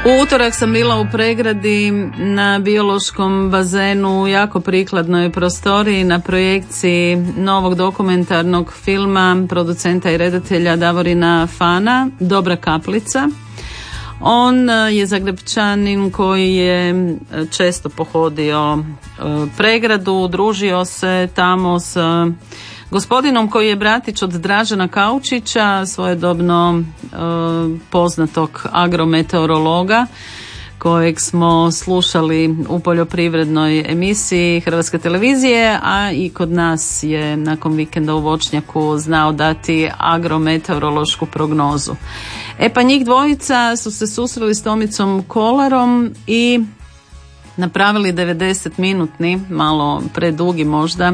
U utorak sam bila u Pregradi na biološkom bazenu u jako prikladnoj prostoriji na projekciji novog dokumentarnog filma producenta i redatelja Davorina Fana, Dobra kaplica. On je Zagrepčanin koji je često pohodio Pregradu, družio se tamo s gospodinom koji je bratić od Dražena Kaučića, svojedobno poznatog agrometeorologa kojeg smo slušali u poljoprivrednoj emisiji Hrvatske televizije, a i kod nas je nakon vikenda u Voćnjaku znao dati agrometeorološku prognozu. Pa njih dvojica su se susreli s Tomicom Kolarom i napravili 90-minutni, malo predugi možda,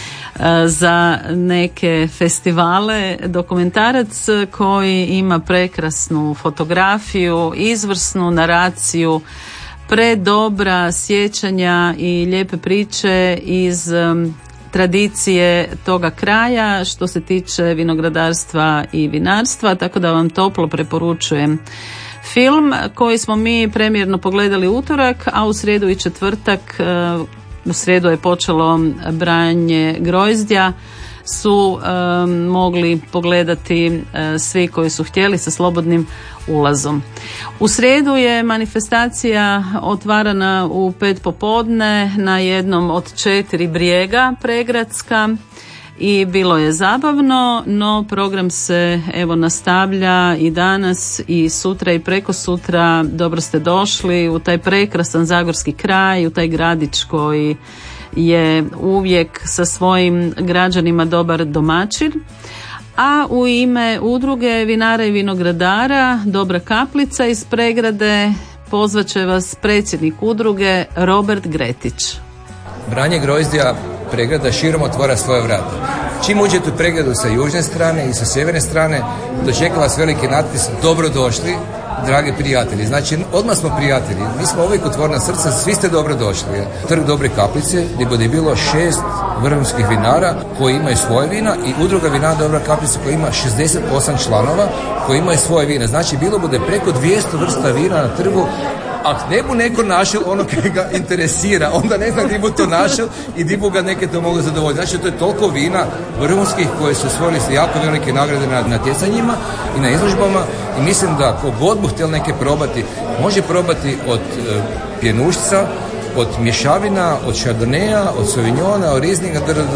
za neke festivale dokumentarac koji ima prekrasnu fotografiju, izvrsnu naraciju, predobra sjećanja i lijepe priče iz tradicije toga kraja što se tiče vinogradarstva i vinarstva, tako da vam toplo preporučujem film koji smo mi premijerno pogledali utorak, a u srijedu i četvrtak, u srijedu je počelo branje grozdja, su mogli pogledati svi koji su htjeli sa slobodnim ulazom. U srijedu je manifestacija otvarana u 5 popodne na jednom od 4 brijega Pregradska i bilo je zabavno, no program se evo nastavlja i danas i sutra i prekosutra. Dobro ste došli u taj prekrasan zagorski kraj, u taj gradić koji je uvijek sa svojim građanima dobar domaćin. A u ime udruge vinara i vinogradara Dobra kaplica iz Pregrade pozvat će vas predsjednik udruge Robert Gretić. Branje grozdja Pregrada širom otvara svoje vrata. Čim uđete u Pregradu sa južne strane i sa sjeverne strane, dočeka vas veliki natpis dobrodošli, dragi prijatelji. Znači, odmah smo prijatelji. Mi smo uvijek otvorena srca, svi ste dobrodošli. Trg Dobre kaplice, gdje bude bilo 6 vrhunskih vinara koji imaju svoje vina i udruga vinara Dobra kaplica koja ima 68 članova koji imaju svoje vina. Znači, bilo bude preko 200 vrsta vina na trgu. Ako ne bu neko našel ono koji ga interesira, onda ne znam gdje bu to našel i gdje bu ga neke to mogu zadovoljiti. Znači, to je toliko vina vrhunskih koje su osvojili se jako velike nagrade na natjecanjima i na izložbama i mislim da kogod bu htjel neke probati, može probati od pjenušca, od mješavina, od šardoneja, od sovinjona, od rizninga,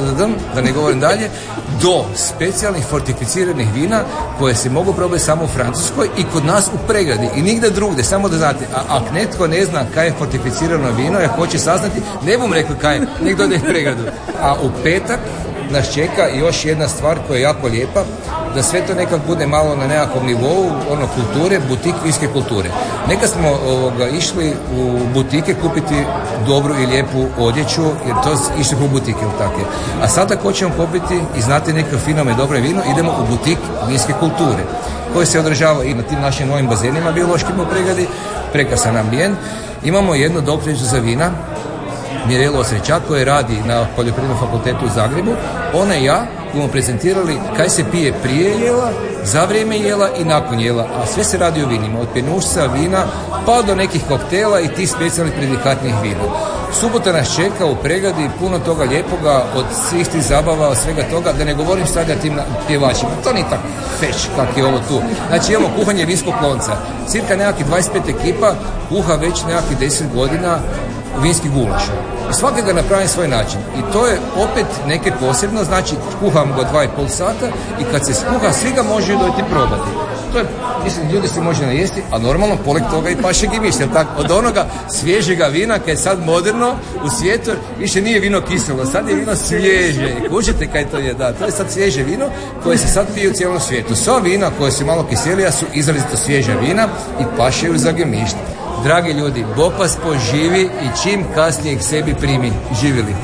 da ne govorim dalje, do specijalnih fortificiranih vina koje se mogu probati samo u Francuskoj i kod nas u Pregradi i nigdje drugdje, samo da znate. A ako netko ne zna kaj je fortificirano vino, ja hoće saznati, ne bom rekao kaj je, nek dode u Pregradu. A u petak nas čeka još jedna stvar koja je jako lijepa, da sve to nekak bude malo na nekakvom nivou, ono kulture, butik vinske kulture. Nekad smo išli u butike kupiti dobru i lijepu odjeću, jer to išli po butike, tako je. A sad ako hoćemo popiti i znati neko finome dobro vino, idemo u butik vinske kulture, koji se održava i na tim našim novim bazenima biološkim u Pregradi, prekrasan ambijent. Imamo jednu doktoricu za vina, Mirelu Osrećak, koja radi na Poljoprivrednom fakultetu u Zagrebu. Ona i ja bomo prezentirali kaj se pije prije jela, za vrijeme jela i nakon jela, a sve se radi o vinima, od pjenušca, vina, pa do nekih koktela i tih specijalnih predikatnih vina. Subota nas čeka u Pregradi puno toga lijepoga, od svih tih zabava, od svega toga, da ne govorim sad o tim pjevačima. To nije tako feć kak je ovo tu. Znači imamo kuhanje vinskog lonca. Cirka nekakvih 25 ekipa kuha već nekakvih 10 godina vinski gulaš. I svaki ga napravi svoj način. I to je opet neke posebno, znači kuham ga 2,5 sata i kad se skuha, svi ga može dojти probati. To je, mislim, ljudi se može najesti, a normalno, poleg toga i pašeg i mišlja. Tako, od onoga svježega vina, kad je sad moderno u svijetu, više nije vino kiselo, sad je vino svježe. Kužite kaj to je, da, to je sad svježe vino koje se sad pije u cijelom svijetu. Sva vina koje su malo kiselija su izrazito svježa vina i pašeju za gemišta. Dragi ljudi, Bog vas poživi i čim kasnije k sebi primi. Živjeli.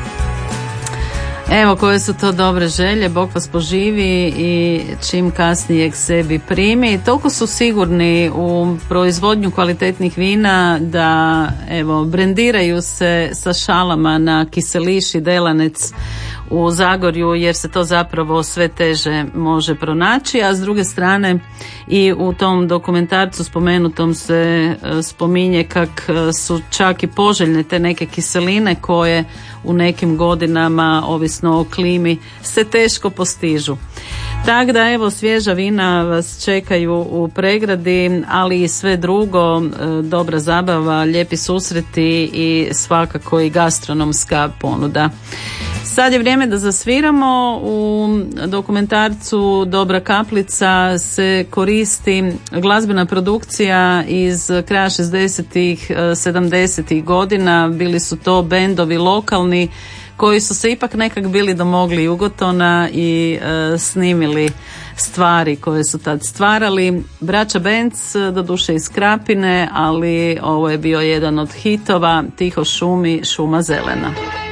Evo koje su to dobre želje, Bog vas poživi i čim kasnije k sebi primi. Toliko su sigurni u proizvodnju kvalitetnih vina da evo brendiraju se sa šalama na Kiseliš i Delanec u Zagorju, jer se to zapravo sve teže može pronaći, a s druge strane i u tom dokumentarcu spomenutom se spominje kak su čak i poželjne te neke kiseline koje u nekim godinama, ovisno o klimi, se teško postižu. Tako da evo, svježa vina vas čekaju u Pregradi, ali i sve drugo, dobra zabava, lijepi susreti i svakako i gastronomska ponuda. Sad je vrijeme da zasviramo. U dokumentarcu Dobra kaplica se koristi glazbena produkcija iz kraja 60-ih, 70-ih godina. Bili su to bendovi lokalni koji su se ipak nekak bili domogli Ugotona i snimili stvari koje su tad stvarali. Braća Benz, doduše iz Krapine, ali ovo je bio jedan od hitova, Tiho šumi, šuma zelena.